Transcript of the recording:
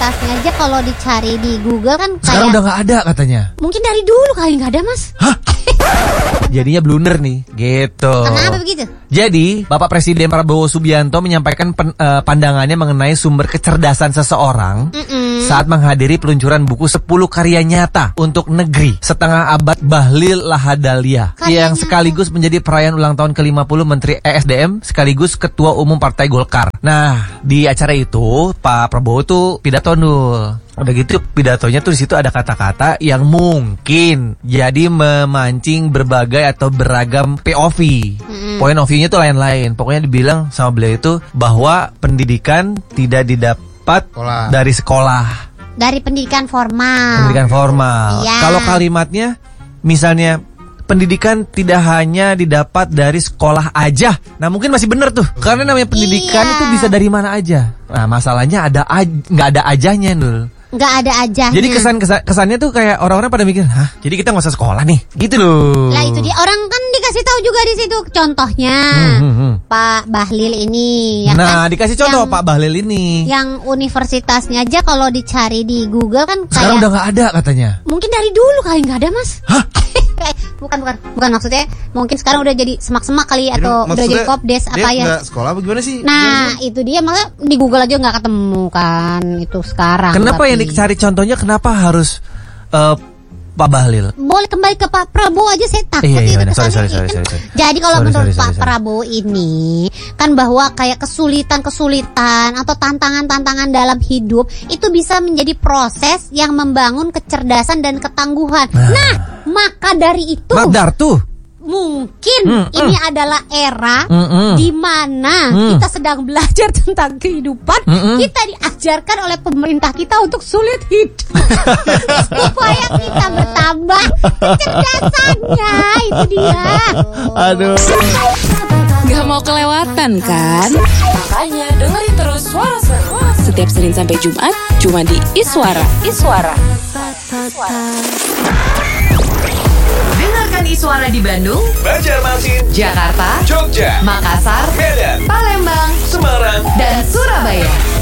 universitasnya aja kalau dicari di Google kan kayak sekarang udah nggak ada katanya. Mungkin dari dulu kali nggak ada, Mas. Hah? Jadinya blunder nih, gitu. Kenapa begitu? Jadi, Bapak Presiden Prabowo Subianto menyampaikan pandangannya mengenai sumber kecerdasan seseorang saat menghadiri peluncuran buku 10 karya nyata untuk negeri setengah abad Bahlil Lahadalia yang sekaligus menjadi perayaan ulang tahun ke-50 Menteri ESDM sekaligus Ketua Umum Partai Golkar. Nah, di acara itu Pak Prabowo tuh pidato nul. Udah gitu pidatonya tuh di situ ada kata-kata yang mungkin jadi memancing berbagai atau beragam POV. Point of view-nya tuh lain-lain. Pokoknya dibilang sama beliau itu bahwa pendidikan tidak didapat dari sekolah. Dari pendidikan formal. Pendidikan formal. Ya. Kalau kalimatnya misalnya pendidikan tidak hanya didapat dari sekolah aja. Nah mungkin masih benar tuh. Karena namanya pendidikan itu bisa dari mana aja. Nah masalahnya nggak ada ajanya Nul. Nggak ada ajanya. Jadi kesannya tuh kayak orang-orang pada mikir, hah? Jadi kita nggak usah sekolah nih, gitu loh. Lah itu dia, orang kan dikasih tahu juga di situ contohnya Pak Bahlil ini. Ya nah kan? dikasih contoh Pak Bahlil ini. Yang universitasnya aja kalau dicari di Google kan kayak sekarang udah nggak ada katanya. Mungkin dari dulu kali nggak ada, Mas. Hah? Bukan maksudnya mungkin sekarang udah jadi semak-semak kali atau udah jadi kopdes apa ya? Nggak sekolah bagaimana sih? Nah itu dia, malah di Google aja nggak ketemu kan itu sekarang. Kenapa yang dicari contohnya kenapa harus Pak Bahlil? Boleh kembali ke Pak Prabowo aja, saya takut Iya, itu sorry. Jadi kalau menurut Pak Prabowo ini kan bahwa kayak kesulitan atau tantangan dalam hidup itu bisa menjadi proses yang membangun kecerdasan dan ketangguhan. Nah, maka dari itu Madar tuh. Mungkin ini adalah era di mana kita sedang belajar tentang kehidupan. Kita diajarkan oleh pemerintah kita untuk sulit hidup supaya kita bertambah kecerdasannya. Itu dia. Aduh. Gak mau kelewatan kan? Makanya dengerin terus Suara Seru setiap Senin sampai Jumat cuma di Iswara. Dengarkan Iswara di Bandung, Banjarmasin, Jakarta, Jogja, Makassar, Medan, Palembang, Semarang, dan Surabaya.